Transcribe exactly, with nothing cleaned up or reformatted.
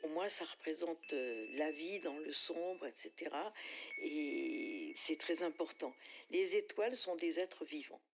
Pour moi, ça représente, heu, la vie dans le sombre et cetera et c'est très important. Les étoiles sont des êtres vivants.